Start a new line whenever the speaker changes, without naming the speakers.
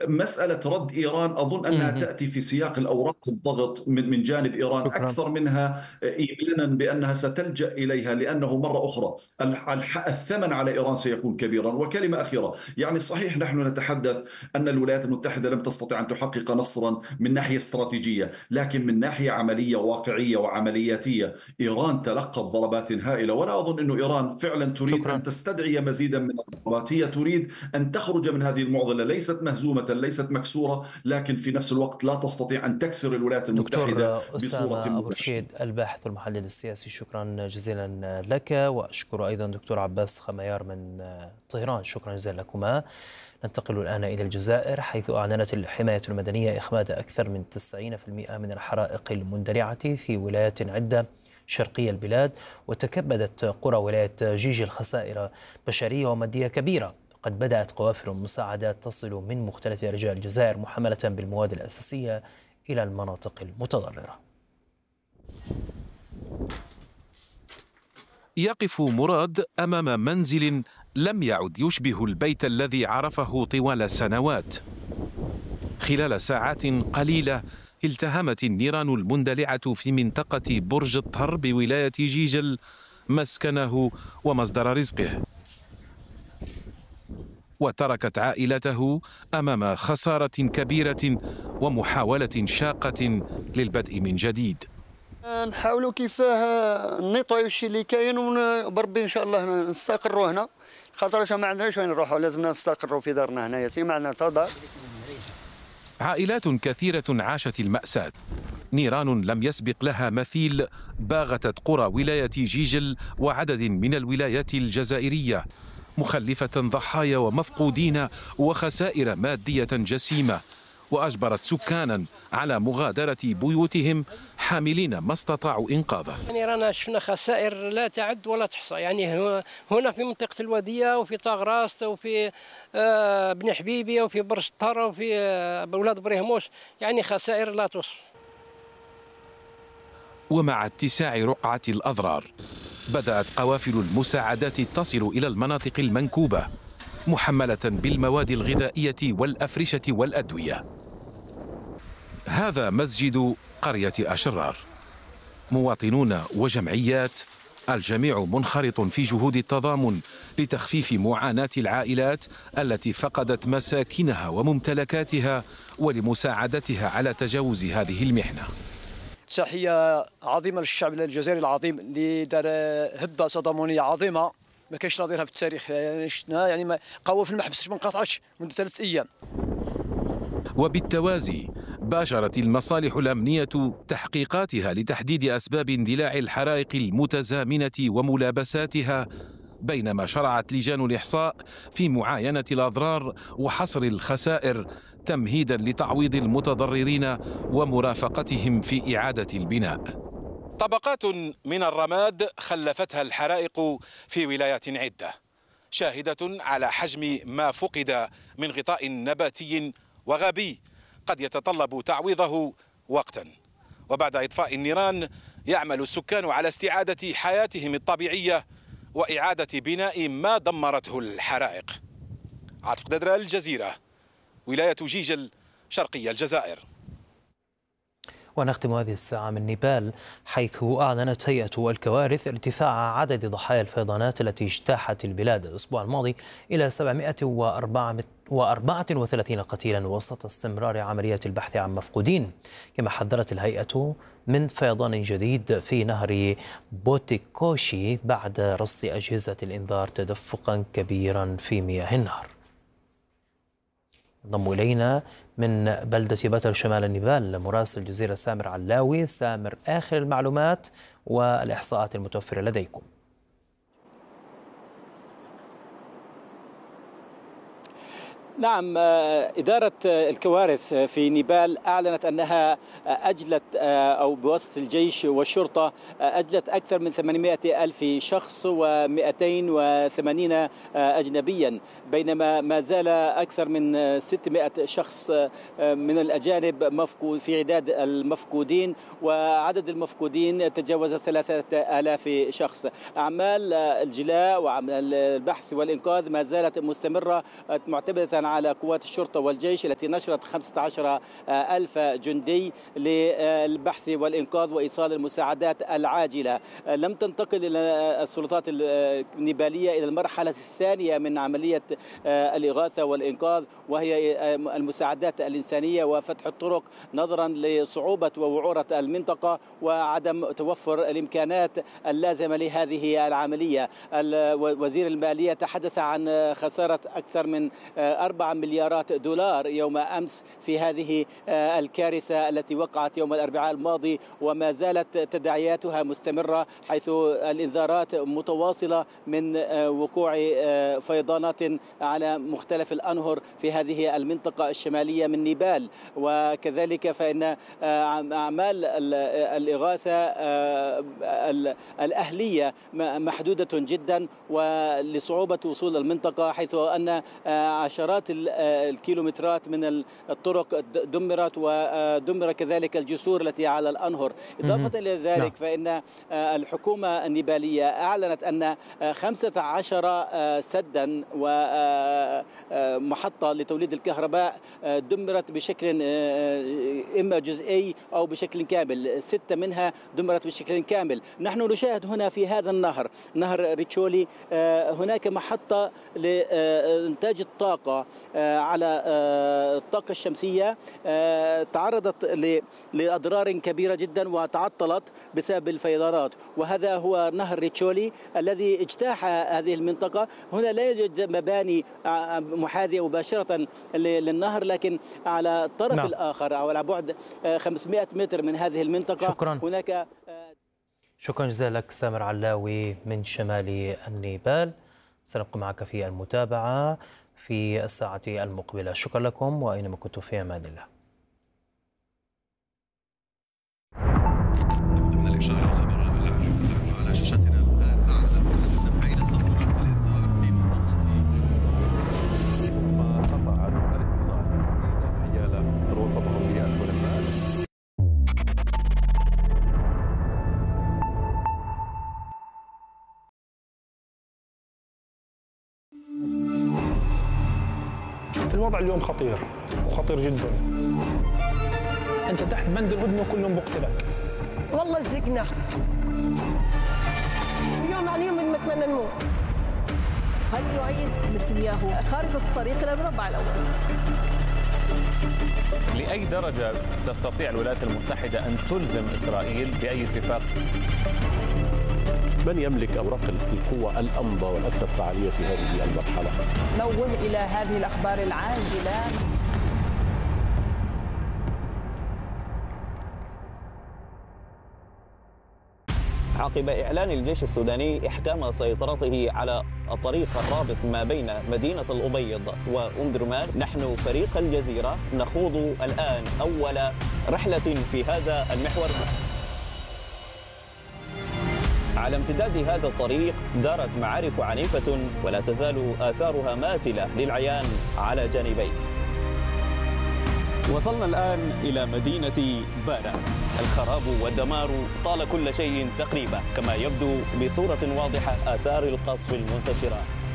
مسألة رد إيران أظن أنها
مهم.
تأتي في سياق الأوراق الضغط من جانب إيران
شكرا.
أكثر منها إيمانا بأنها ستلجأ إليها، لأنه مرة أخرى الثمن على إيران سيكون كبيرا. وكلمة أخيرة، يعني صحيح نحن نتحدث أن الولايات المتحدة لم تستطع أن تحقق نصرا من ناحية استراتيجية، لكن من ناحية عملية واقعية وعملياتية إيران تلقت ضربات هائلة. ولا أظن أن إيران فعلا تريد
شكرا.
أن تستدعي مزيدا من الضربات، هي تريد أن تخرج من هذه المعضلة، ليست مهزومة ليست مكسورة، لكن في نفس الوقت لا تستطيع أن تكسر الولايات
دكتور
المتحدة بصورة
أسامة أبو
مباشرة.
رشيد، الباحث والمحلل السياسي، شكرا جزيلا لك. وأشكر أيضا دكتور عباس خميار من طهران، شكرا جزيلا لكما. ننتقل الآن إلى الجزائر، حيث أعلنت الحماية المدنية إخماد أكثر من 90% من الحرائق المندلعة في ولايات عدة شرقي البلاد، وتكبدت قرى ولاية جيجل خسائر بشرية ومادية كبيرة. قد بدأت قوافل المساعدات تصل من مختلف أرجاء الجزائر محملة بالمواد الأساسية إلى المناطق المتضررة.
يقف مراد أمام منزل لم يعد يشبه البيت الذي عرفه طوال سنوات. خلال ساعات قليلة التهمت النيران المندلعة في منطقة برج الطهر بولاية جيجل مسكنه ومصدر رزقه، وتركت عائلته أمام خسارة كبيرة ومحاولة شاقة للبدء من جديد.
نحاولوا كيفاه نيطويو الشيء اللي كاين، وبربي ان شاء الله نستقروا هنا، خاطر ما عندناش وين نروحوا، لازمنا نستقروا في دارنا هنايا، ما عندنا تضاد.
عائلات كثيرة عاشت المأساة. نيران لم يسبق لها مثيل باغتت قرى ولاية جيجل وعدد من الولايات الجزائرية، مخلفة ضحايا ومفقودين وخسائر مادية جسيمة، وأجبرت سكانا على مغادرة بيوتهم حاملين ما استطاعوا إنقاذه.
يعني رانا شفنا خسائر لا تعد ولا تحصى، يعني هنا في منطقة الودية وفي طاغراس وفي بن حبيبي وفي برج الطهر وفي بولاد بريهموس، يعني خسائر لا توصف.
ومع اتساع رقعة الأضرار بدأت قوافل المساعدات تصل إلى المناطق المنكوبة محملة بالمواد الغذائية والأفرشة والأدوية. هذا مسجد قرية أشرار، مواطنون وجمعيات، الجميع منخرط في جهود التضامن لتخفيف معاناة العائلات التي فقدت مساكنها وممتلكاتها، ولمساعدتها على تجاوز هذه المحنة.
تحية عظيمة للشعب الجزائري العظيم اللي دار هبة تضامنية عظيمة ما كانش نظيرها في التاريخ. يعني شفنا يعني قوافل ما حبستش، ما انقطعتش منذ 3 أيام.
وبالتوازي باشرت المصالح الأمنية تحقيقاتها لتحديد أسباب اندلاع الحرائق المتزامنة وملابساتها، بينما شرعت لجان الإحصاء في معاينة الأضرار وحصر الخسائر تمهيدا لتعويض المتضررين ومرافقتهم في إعادة البناء. طبقات من الرماد خلفتها الحرائق في ولايات عدة، شاهدة على حجم ما فقد من غطاء نباتي وغابي قد يتطلب تعويضه وقتا. وبعد إطفاء النيران يعمل السكان على استعادة حياتهم الطبيعية وإعادة بناء ما دمرته الحرائق. عاطف قدادرة، الجزيرة، ولاية جيجل، شرقي الجزائر.
ونختم هذه الساعة من نيبال، حيث أعلنت هيئة الكوارث ارتفاع عدد ضحايا الفيضانات التي اجتاحت البلاد الأسبوع الماضي إلى 734 قتيلا وسط استمرار عملية البحث عن مفقودين. كما حذرت الهيئة من فيضان جديد في نهر بوتيكوشي بعد رصد أجهزة الإنذار تدفقا كبيرا في مياه النهر. انضم إلينا من بلدة بتر شمال النيبال مراسل الجزيرة سامر علاوي. سامر، آخر المعلومات والإحصاءات المتوفرة لديكم.
نعم، إدارة الكوارث في نيبال أعلنت أنها أجلت أو بواسطة الجيش والشرطة أجلت أكثر من 800 ألف شخص و280 أجنبيا، بينما ما زال أكثر من 600 شخص من الأجانب مفقود في عداد المفقودين، وعدد المفقودين تجاوز 3000 شخص. أعمال الجلاء وعمل البحث والإنقاذ ما زالت مستمرة، معتمدة خاصة على قوات الشرطة والجيش التي نشرت 15,000 جندي للبحث والإنقاذ وإيصال المساعدات العاجلة. لم تنتقل السلطات النيبالية إلى المرحلة الثانية من عملية الإغاثة والإنقاذ، وهي المساعدات الإنسانية وفتح الطرق نظرا لصعوبة ووعورة المنطقة وعدم توفر الإمكانات اللازمة لهذه العملية. وزير المالية تحدث عن خسارة أكثر من 4 مليارات دولار يوم أمس في هذه الكارثة التي وقعت يوم الأربعاء الماضي، وما زالت تداعياتها مستمرة، حيث الإنذارات متواصلة من وقوع فيضانات على مختلف الأنهر في هذه المنطقة الشمالية من نيبال. وكذلك فإن أعمال الإغاثة الأهلية محدودة جدا ولصعوبة وصول المنطقة، حيث أن عشرات الكيلومترات من الطرق دمرت ودمر كذلك الجسور التي على الأنهر. إضافة إلى ذلك فإن الحكومة النيبالية أعلنت أن 15 سدا ومحطة لتوليد الكهرباء دمرت بشكل إما جزئي أو بشكل كامل، 6 منها دمرت بشكل كامل. نحن نشاهد هنا في هذا النهر، نهر ريتشولي، هناك محطة لإنتاج الطاقة على الطاقة الشمسية تعرضت لأضرار كبيرة جدا وتعطلت بسبب الفيضانات، وهذا هو نهر ريتشولي الذي اجتاح هذه المنطقة. هنا لا يوجد مباني محاذية مباشرة للنهر، لكن على الطرف الآخر أو على بعد 500 متر من هذه المنطقة
شكرا.
هناك.
شكرا جزيلا لك سامر علاوي من شمال النيبال. سنبقى معك في المتابعة في الساعة المقبلة. شكرا لكم وأينما كنتم في أمان الله.
نبدأ من الإشارة الخبر على شاشتنا الآن. أعلن المتحدث تفعيل صفارات الإنذار في منطقة ما قطعت الاتصال حيال وصفهم به الحلفاء.
الوضع اليوم خطير وخطير جدا. انت تحت بند الهدنه وكلهم بقتلك.
والله زقنا يوم عن يوم نتمنى نموت. هل يعيد نتنياهو خارطة الطريق إلى المربع الأول؟
لأي درجة تستطيع الولايات المتحدة أن تلزم إسرائيل بأي اتفاق؟
من يملك أوراق القوة الأمضى والأكثر فعالية في هذه المرحلة؟
نوه إلى هذه الأخبار العاجلة.
عقب إعلان الجيش السوداني إحكام سيطرته على الطريق الرابط ما بين مدينة الأبيض وأم درمان، نحن فريق الجزيرة نخوض الآن أول رحلة في هذا المحور. على امتداد هذا الطريق دارت معارك عنيفة ولا تزال آثارها ماثلة للعيان على جانبيه. وصلنا الآن إلى مدينة بارا. الخراب والدمار طال كل شيء تقريبا، كما يبدو بصورة واضحة آثار القصف المنتشرة